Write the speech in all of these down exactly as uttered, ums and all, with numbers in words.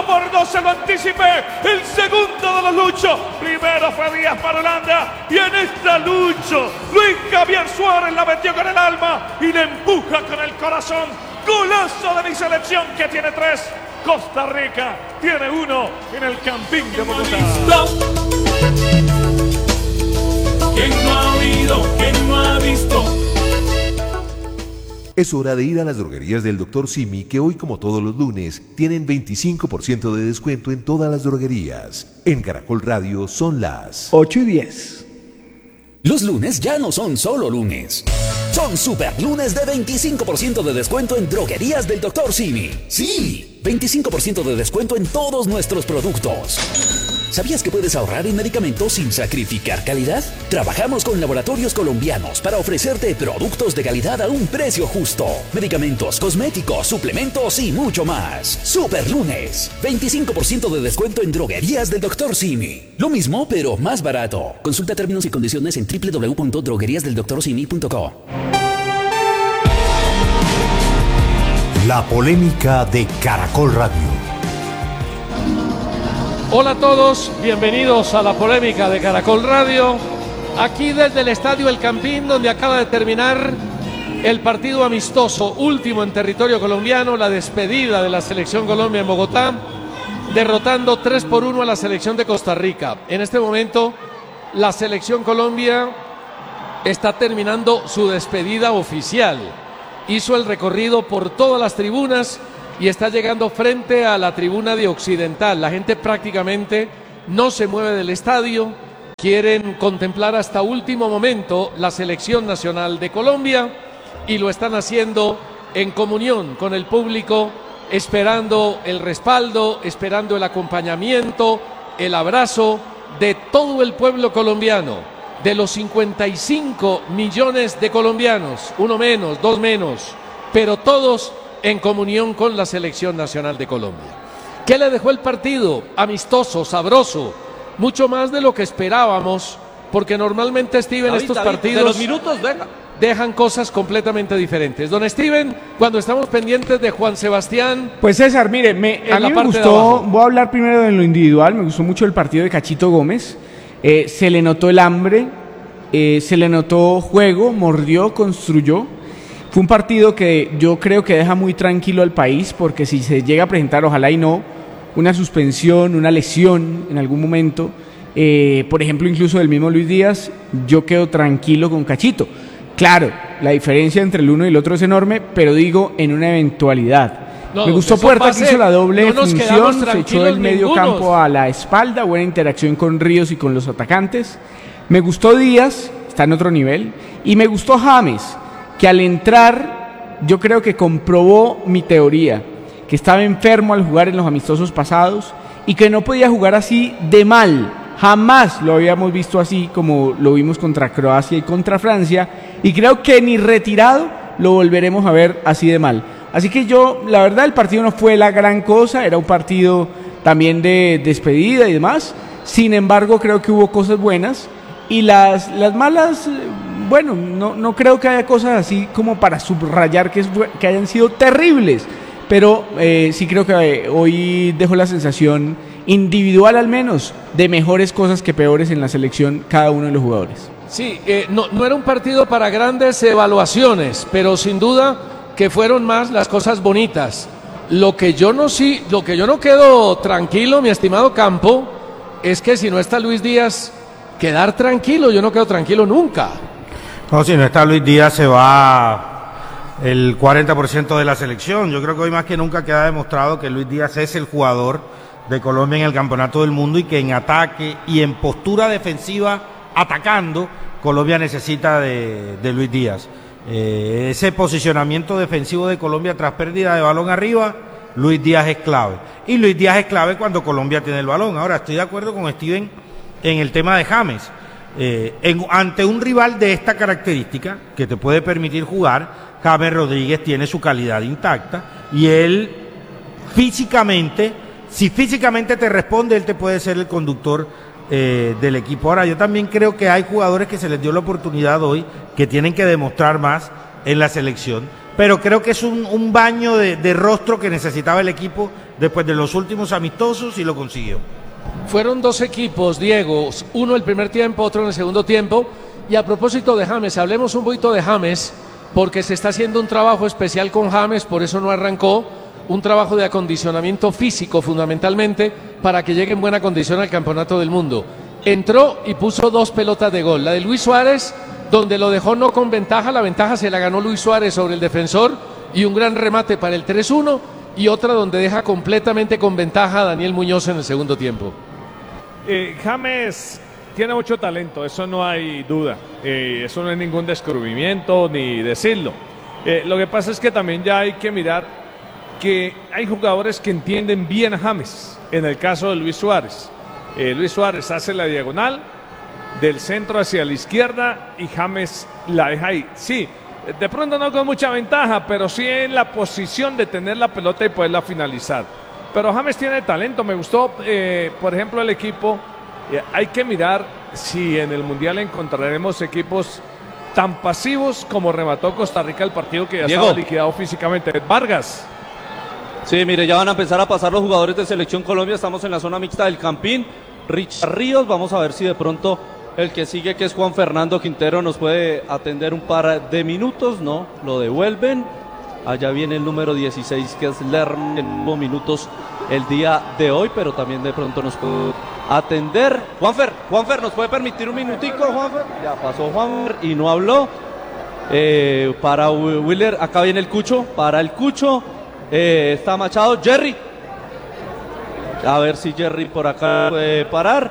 por dos se lo anticipé. El segundo de los Lucho. Primero fue Díaz para Holanda. Y en esta Lucho, Luis Javier Suárez la metió con el alma y le empuja con el corazón. Golazo de mi selección que tiene tres. Costa Rica tiene uno en el Campín de Bogotá. ¿Quién no ha oído? ¿Quién no ha visto? Es hora de ir a las droguerías del doctor Simi, que hoy, como todos los lunes, tienen veinticinco por ciento de descuento en todas las droguerías. En Caracol Radio son las ocho y diez. Los lunes ya no son solo lunes. Son super lunes de veinticinco por ciento de descuento en droguerías del doctor Simi. Sí, veinticinco por ciento de descuento en todos nuestros productos. ¿Sabías que puedes ahorrar en medicamentos sin sacrificar calidad? Trabajamos con laboratorios colombianos para ofrecerte productos de calidad a un precio justo. Medicamentos, cosméticos, suplementos y mucho más. Super lunes. veinticinco por ciento de descuento en droguerías del doctor Simi. Lo mismo, pero más barato. Consulta términos y condiciones en doble u doble u doble u punto droguerías del doctor simi punto co. La polémica de Caracol Radio. Hola a todos, bienvenidos a la polémica de Caracol Radio, aquí desde el Estadio El Campín, donde acaba de terminar el partido amistoso último en territorio colombiano, la despedida de la Selección Colombia en Bogotá, derrotando tres por uno a la Selección de Costa Rica. En este momento, la Selección Colombia está terminando su despedida oficial. Hizo el recorrido por todas las tribunas y está llegando frente a la tribuna de Occidental. La gente prácticamente no se mueve del estadio. Quieren contemplar hasta último momento la selección nacional de Colombia y lo están haciendo en comunión con el público, esperando el respaldo, esperando el acompañamiento, el abrazo de todo el pueblo colombiano, de los cincuenta y cinco millones de colombianos, uno menos, dos menos, pero todos en comunión con la Selección Nacional de Colombia. ¿Qué le dejó el partido? Amistoso, sabroso, mucho más de lo que esperábamos, porque normalmente, Steven, David, estos David, partidos de los minutos, venga. dejan cosas completamente diferentes. Don Steven, cuando estamos pendientes de Juan Sebastián... Pues César, mire, me, a mí me gustó, voy a hablar primero de lo individual, me gustó mucho el partido de Cachito Gómez, eh, se le notó el hambre, eh, se le notó juego, mordió, construyó. Fue un partido que yo creo que deja muy tranquilo al país, porque si se llega a presentar, ojalá y no, una suspensión, una lesión en algún momento, eh, por ejemplo, incluso del mismo Luis Díaz, yo quedo tranquilo con Cachito. Claro, la diferencia entre el uno y el otro es enorme, pero digo, en una eventualidad. No, me gustó Puerta, que hizo la doble no función, se echó el medio ningunos. campo a la espalda, buena interacción con Ríos y con los atacantes. Me gustó Díaz, está en otro nivel, y me gustó James, que al entrar yo creo que comprobó mi teoría, que estaba enfermo al jugar en los amistosos pasados y que no podía jugar así de mal. Jamás lo habíamos visto así como lo vimos contra Croacia y contra Francia, y creo que ni retirado lo volveremos a ver así de mal. Así que yo, la verdad, el partido no fue la gran cosa, era un partido también de despedida y demás. Sin embargo, creo que hubo cosas buenas y las, las malas... Bueno, no, no creo que haya cosas así como para subrayar que, es, que hayan sido terribles, pero eh, sí creo que hoy dejo la sensación individual al menos de mejores cosas que peores en la selección cada uno de los jugadores. Sí, eh, no, no era un partido para grandes evaluaciones, pero sin duda que fueron más las cosas bonitas. Lo que yo no sí, lo que yo no quedo tranquilo, mi estimado Campo, es que si no está Luis Díaz, quedar tranquilo, yo no quedo tranquilo nunca. No, si no está Luis Díaz se va el cuarenta por ciento de la selección. Yo creo que hoy más que nunca queda demostrado que Luis Díaz es el jugador de Colombia en el Campeonato del Mundo y que en ataque y en postura defensiva, atacando, Colombia necesita de, de Luis Díaz. Eh, ese posicionamiento defensivo de Colombia tras pérdida de balón arriba, Luis Díaz es clave. Y Luis Díaz es clave cuando Colombia tiene el balón. Ahora, estoy de acuerdo con Steven en el tema de James. Eh, en, ante un rival de esta característica que te puede permitir jugar, James Rodríguez tiene su calidad intacta y él físicamente, si físicamente te responde, él te puede ser el conductor eh, del equipo. Ahora, yo también creo que hay jugadores que se les dio la oportunidad hoy que tienen que demostrar más en la selección. pero creo que es un, un baño de, de rostro que necesitaba el equipo después de los últimos amistosos y lo consiguió. Fueron dos equipos, Diego, uno el primer tiempo, otro en el segundo tiempo. Y a propósito de James, hablemos un poquito de James, porque se está haciendo un trabajo especial con James, por eso no arrancó, un trabajo de acondicionamiento físico fundamentalmente, para que llegue en buena condición al Campeonato del Mundo. Entró y puso dos pelotas de gol, la de Luis Suárez, donde lo dejó no con ventaja, la ventaja se la ganó Luis Suárez sobre el defensor, y un gran remate para el tres uno, y otra donde deja completamente con ventaja a Daniel Muñoz en el segundo tiempo. Eh, James tiene mucho talento, eso no hay duda, eh, eso no es ningún descubrimiento ni decirlo. Eh, lo que pasa es que también ya hay que mirar que hay jugadores que entienden bien a James, en el caso de Luis Suárez. Eh, Luis Suárez hace la diagonal del centro hacia la izquierda y James la deja ahí. Sí, de pronto no con mucha ventaja, pero sí en la posición de tener la pelota y poderla finalizar. Pero James tiene talento, me gustó, eh, por ejemplo, el equipo. Eh, hay que mirar si en el Mundial encontraremos equipos tan pasivos como remató Costa Rica el partido que ya Diego. estaba liquidado físicamente. Vargas. Sí, mire, ya van a empezar a pasar los jugadores de Selección Colombia, estamos en la zona mixta del Campín. Richard Ríos, vamos a ver si de pronto el que sigue, que es Juan Fernando Quintero, nos puede atender un par de minutos, no, lo devuelven. Allá viene el número dieciséis, que es Lerm, en minutos el día de hoy, pero también de pronto nos puede atender. Juanfer, Juanfer, ¿nos puede permitir un minutico, Juanfer? Ya pasó Juanfer y no habló. Eh, para Willer, acá viene el Cucho, para el Cucho, eh, está Machado, Jerry. A ver si Jerry por acá puede parar.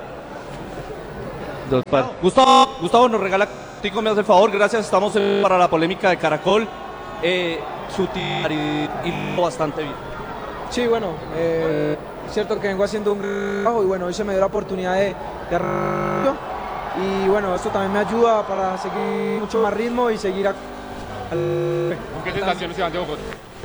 Gustavo, Gustavo nos regala, Tico me hace el favor, gracias, estamos para la polémica de Caracol. Eh, su tiro y bastante bien. Sí, bueno, eh, es cierto que vengo haciendo un trabajo y bueno, hoy se me dio la oportunidad de, de arrancar y bueno, esto también me ayuda para seguir mucho más ritmo y seguir a... al... ¿Con qué sensaciones se van de Bogotá?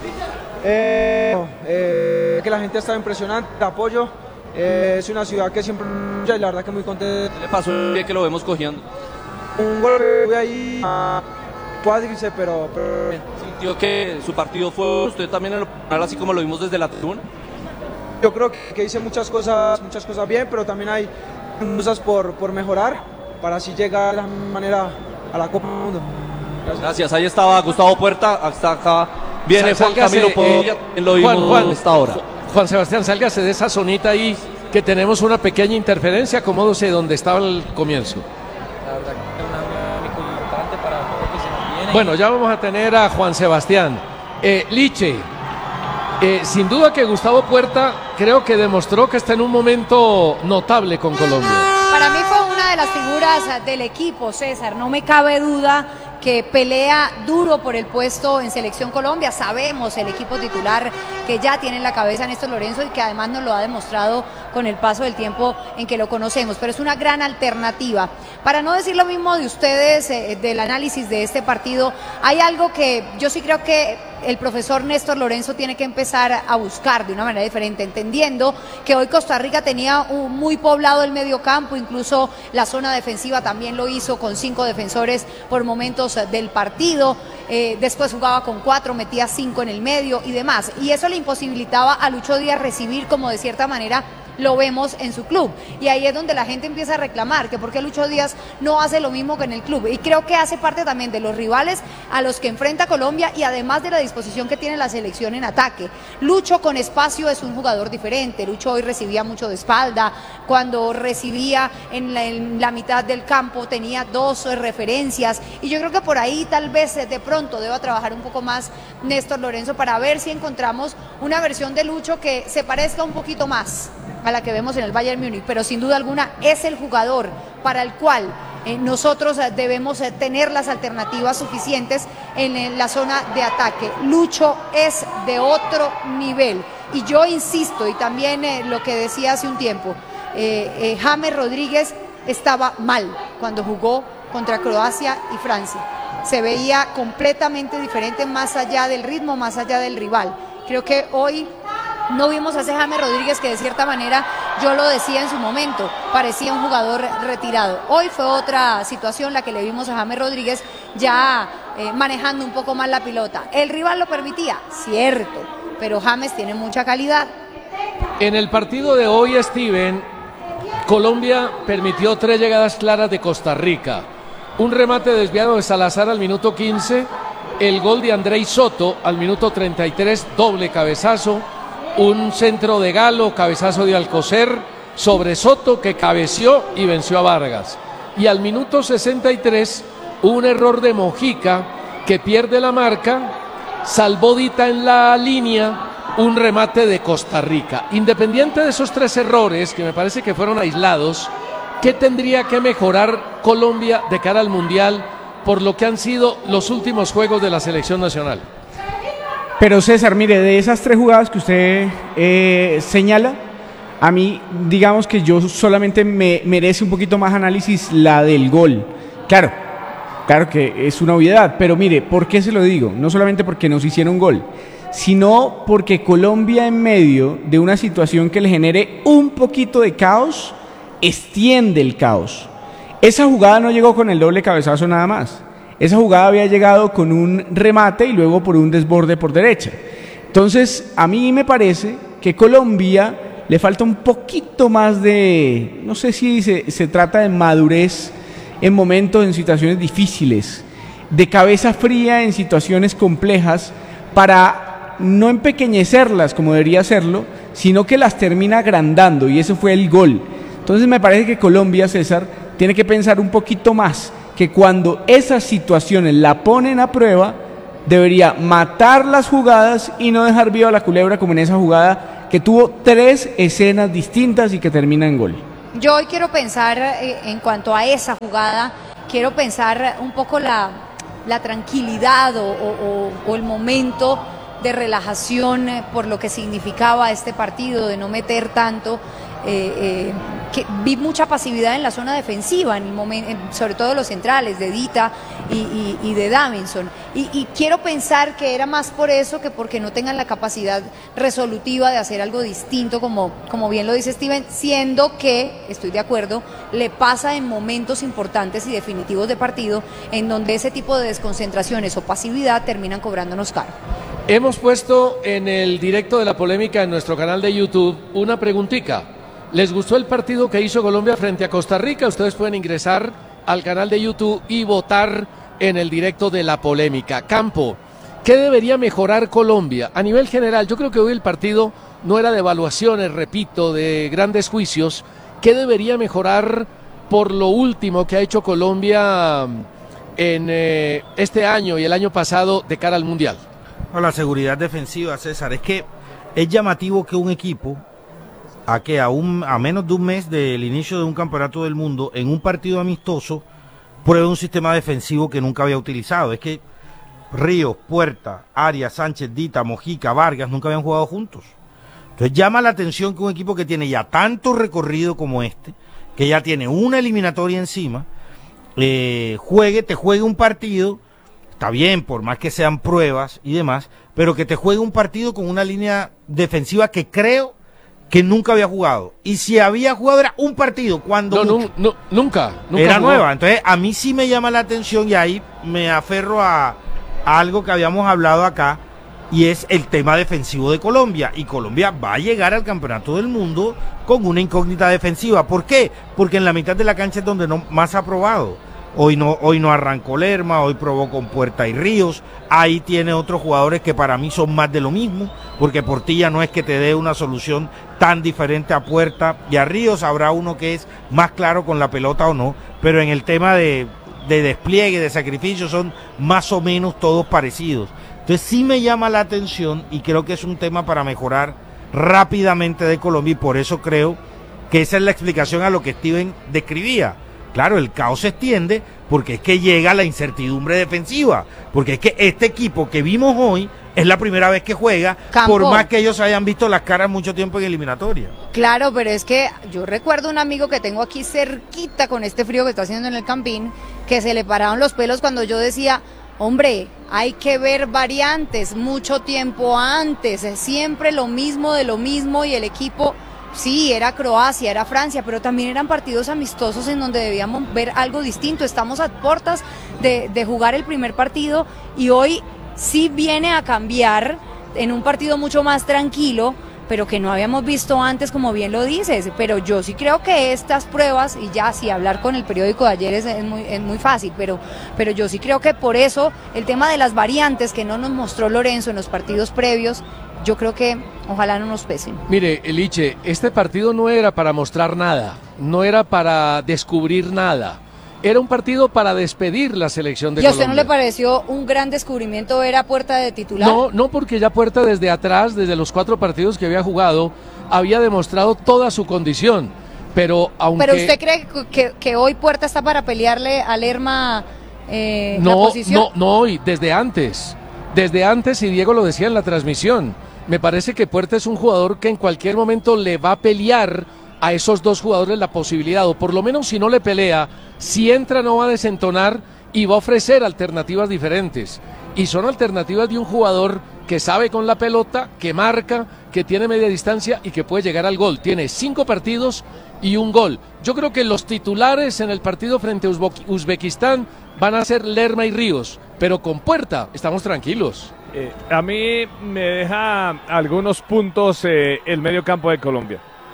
Eh, eh, que la gente está impresionante, el apoyo, eh, es una ciudad que siempre, y la verdad que muy contento. ¿Qué le pasó el pie que lo vemos cogiendo? Un golpe, voy ahí a cuádriceps, pero, pero bien. ¿Sintió que su partido fue usted también en lo personal, así como lo vimos desde la tribuna? Yo creo que, que hice muchas cosas, muchas cosas bien, pero también hay cosas por, por mejorar para así llegar de la manera a la Copa del Mundo. Gracias. Gracias, ahí estaba Gustavo Puerta, hasta acá viene Juan Sálgase, Camilo Podilla, eh, lo vimos Juan, Juan, a esta hora. Juan Sebastián, sálgase de esa zonita ahí, que tenemos una pequeña interferencia, acomódese donde estaba el comienzo. La verdad que es una muy importante para todo lo que se nos viene. Bueno, ya vamos a tener a Juan Sebastián. Eh, Liche, eh, sin duda que Gustavo Puerta creo que demostró que está en un momento notable con Colombia. Para mí fue una de las figuras del equipo, César, no me cabe duda que pelea duro por el puesto en Selección Colombia. Sabemos el equipo titular que ya tiene en la cabeza Néstor Lorenzo y que además nos lo ha demostrado con el paso del tiempo en que lo conocemos, pero es una gran alternativa. Para no decir lo mismo de ustedes, eh, del análisis de este partido, hay algo que yo sí creo que el profesor Néstor Lorenzo tiene que empezar a buscar de una manera diferente, entendiendo que hoy Costa Rica tenía un muy poblado el medio campo, incluso la zona defensiva también lo hizo con cinco defensores por momentos del partido, eh, después jugaba con cuatro, metía cinco en el medio y demás, y eso le imposibilitaba a Lucho Díaz recibir, como de cierta manera lo vemos en su club, y ahí es donde la gente empieza a reclamar que por qué Lucho Díaz no hace lo mismo que en el club, y creo que hace parte también de los rivales a los que enfrenta Colombia y además de la disposición que tiene la selección en ataque. Lucho con espacio es un jugador diferente. Lucho hoy recibía mucho de espalda, cuando recibía en la, en la mitad del campo tenía dos referencias, y yo creo que por ahí tal vez de pronto deba trabajar un poco más Néstor Lorenzo para ver si encontramos una versión de Lucho que se parezca un poquito más a la que vemos en el Bayern Múnich, pero sin duda alguna es el jugador para el cual eh, nosotros eh, debemos eh, tener las alternativas suficientes en, en la zona de ataque. Lucho es de otro nivel, y yo insisto, y también eh, lo que decía hace un tiempo, eh, eh, James Rodríguez estaba mal cuando jugó contra Croacia y Francia, se veía completamente diferente, más allá del ritmo, más allá del rival. Creo que hoy no vimos a ese James Rodríguez que de cierta manera, yo lo decía en su momento, parecía un jugador retirado. Hoy fue otra situación la que le vimos a James Rodríguez ya eh, manejando un poco más la pelota. El rival lo permitía, cierto, pero James tiene mucha calidad. En el partido de hoy, Steven, Colombia permitió tres llegadas claras de Costa Rica. Un remate desviado de Salazar al minuto quince, el gol de Andrei Soto al minuto treinta y tres, doble cabezazo, un centro de Galo, cabezazo de Alcocer sobre Soto que cabeció y venció a Vargas. Y al minuto sesenta y tres, un error de Mojica que pierde la marca, salvó Dita en la línea, un remate de Costa Rica. Independiente de esos tres errores, que me parece que fueron aislados, ¿qué tendría que mejorar Colombia de cara al Mundial por lo que han sido los últimos juegos de la selección nacional? Pero César, mire, de esas tres jugadas que usted eh, señala, a mí, digamos que yo solamente me merece un poquito más análisis la del gol. Claro, claro que es una obviedad, pero mire, ¿por qué se lo digo? No solamente porque nos hicieron gol, sino porque Colombia, en medio de una situación que le genere un poquito de caos, extiende el caos. Esa jugada no llegó con el doble cabezazo nada más. Esa jugada había llegado con un remate y luego por un desborde por derecha. Entonces, a mí me parece que Colombia le falta un poquito más de, no sé si se, se trata de madurez en momentos, en situaciones difíciles, de cabeza fría en situaciones complejas, para no empequeñecerlas como debería hacerlo, sino que las termina agrandando, y ese fue el gol. Entonces me parece que Colombia, César, tiene que pensar un poquito más, que cuando esas situaciones la ponen a prueba, debería matar las jugadas y no dejar viva la culebra, como en esa jugada que tuvo tres escenas distintas y que termina en gol. Yo hoy quiero pensar, eh, en cuanto a esa jugada, quiero pensar un poco la, la tranquilidad o, o, o el momento de relajación eh, por lo que significaba este partido, de no meter tanto. Eh, eh, que vi mucha pasividad en la zona defensiva, en el momento, sobre todo los centrales, de Dita y, y, y de Davinson. Y, y quiero pensar que era más por eso que porque no tengan la capacidad resolutiva de hacer algo distinto, como, como bien lo dice Steven, siendo que, estoy de acuerdo, le pasa en momentos importantes y definitivos de partido, en donde ese tipo de desconcentraciones o pasividad terminan cobrándonos caro. Hemos puesto en el directo de la polémica en nuestro canal de YouTube una preguntita. ¿Les gustó el partido que hizo Colombia frente a Costa Rica? Ustedes pueden ingresar al canal de YouTube y votar en el directo de la polémica. Campo, ¿qué debería mejorar Colombia? A nivel general, yo creo que hoy el partido no era de evaluaciones, repito, de grandes juicios. ¿Qué debería mejorar por lo último que ha hecho Colombia en eh, este año y el año pasado de cara al Mundial? No, la seguridad defensiva, César, es que es llamativo que un equipo, a que a, un, a menos de un mes del inicio de un campeonato del mundo, en un partido amistoso, pruebe un sistema defensivo que nunca había utilizado. Es que Ríos, Puerta, Arias, Sánchez, Dita, Mojica, Vargas nunca habían jugado juntos. Entonces llama la atención que un equipo que tiene ya tanto recorrido como este, que ya tiene una eliminatoria encima, eh, juegue, te juegue un partido, está bien, por más que sean pruebas y demás, pero que te juegue un partido con una línea defensiva que creo que nunca había jugado. Y si había jugado era un partido, cuando no, no, no, nunca, nunca era jugó. Nueva. Entonces a mí sí me llama la atención, y ahí me aferro a, a algo que habíamos hablado acá, y es el tema defensivo de Colombia. Y Colombia va a llegar al campeonato del mundo con una incógnita defensiva. ¿Por qué? Porque en la mitad de la cancha es donde no más ha probado. Hoy no, hoy no arrancó Lerma, hoy probó con Puerta y Ríos. Ahí tiene otros jugadores que para mí son más de lo mismo, porque Portilla no es que te dé una solución tan diferente a Puerta y a Ríos. Habrá uno que es más claro con la pelota o no, pero en el tema de, de despliegue, de sacrificio, son más o menos todos parecidos. Entonces sí me llama la atención, y creo que es un tema para mejorar rápidamente de Colombia, y por eso creo que esa es la explicación a lo que Steven describía. Claro, el caos se extiende porque es que llega la incertidumbre defensiva, porque es que este equipo que vimos hoy es la primera vez que juega, Campo. Por más que ellos hayan visto las caras mucho tiempo en eliminatoria. Claro, pero es que yo recuerdo un amigo que tengo aquí cerquita con este frío que está haciendo en el Campín, que se le pararon los pelos cuando yo decía, hombre, hay que ver variantes mucho tiempo antes, es siempre lo mismo de lo mismo, y el equipo sí, era Croacia, era Francia, pero también eran partidos amistosos en donde debíamos ver algo distinto. Estamos a puertas de, de jugar el primer partido y hoy sí viene a cambiar en un partido mucho más tranquilo, pero que no habíamos visto antes, como bien lo dices. Pero yo sí creo que estas pruebas, y ya si hablar con el periódico de ayer es, es, muy, es muy fácil, pero, pero yo sí creo que por eso el tema de las variantes que no nos mostró Lorenzo en los partidos previos, yo creo que ojalá no nos pesen. Mire, Eliche, este partido no era para mostrar nada, no era para descubrir nada. Era un partido para despedir la selección de Colombia. ¿Y a usted usted no le pareció un gran descubrimiento ver a Puerta de titular? No, no, porque ya Puerta desde atrás, desde los cuatro partidos que había jugado, había demostrado toda su condición. Pero aunque... ¿Pero usted cree que, que, que hoy Puerta está para pelearle a Lerma eh, no, la posición? No, no hoy, desde antes. Desde antes, y Diego lo decía en la transmisión, me parece que Puerta es un jugador que en cualquier momento le va a pelear a esos dos jugadores la posibilidad, o por lo menos si no le pelea, si entra no va a desentonar y va a ofrecer alternativas diferentes. Y son alternativas de un jugador que sabe con la pelota, que marca, que tiene media distancia y que puede llegar al gol. Tiene cinco partidos y un gol. Yo creo que los titulares en el partido frente a Uzbe- Uzbekistán van a ser Lerma y Ríos, pero con Puerta estamos tranquilos. Eh, a mí me deja algunos puntos eh, el medio campo de Colombia.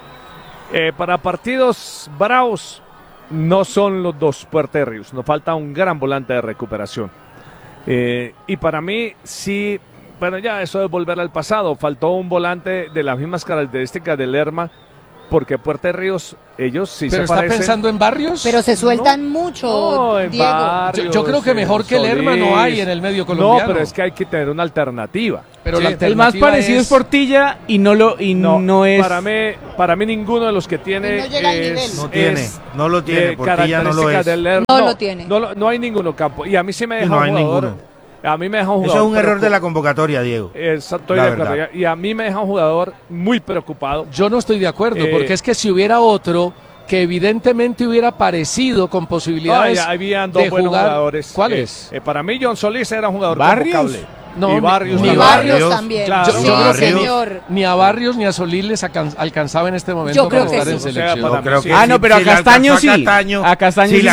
Eh, para partidos bravos no son los dos Puerta y Ríos, nos falta un gran volante de recuperación. Eh, y para mí sí, bueno, ya eso es volver al pasado, faltó un volante de las mismas características de Lerma, porque Puerta y Ríos, ellos sí ¿Pero se está parecen. pensando en Barrios? Pero se sueltan No, mucho, no, en Diego. Barrios, Yo, yo creo que mejor en que Lerma no Solís. hay en el medio colombiano. No, pero es que hay que tener una alternativa. Pero Sí, la El más alternativa parecido es Portilla y no lo y no, No, es. Para mí, para mí ninguno de los que tiene Y no llega al es- nivel. No tiene, es no lo tiene, de Portilla no lo características es. del Lerma. No lo tiene. No, lo- no hay ninguno, Campo. Y a mí sí me Y deja no un hay jugador. ninguno. A mí me deja un Eso jugador. es un error preocup- de la convocatoria, Diego. Exacto, estoy La de acuerdo. verdad. Y a mí me deja un jugador muy preocupado. Yo no estoy de acuerdo, Eh, porque es que si hubiera otro que evidentemente hubiera aparecido con posibilidades Ay, habían dos de buenos jugar. jugadores. ¿Cuáles? Eh, eh, para mí, John Solís era un jugador ¿Barrios? convocable. No, y ni- Barrios ni Y también. Barrios Barrios, también. claro. Sí, Yo Barrios- señor. Ni a Barrios ni a Solís les alcan- alcanzaba en este momento Yo creo para que estar sí. en O sea, selección. para Yo creo sí. que Ah, no, pero a le Castaño alcanzó sí. Castaño, A Castaño sí sí le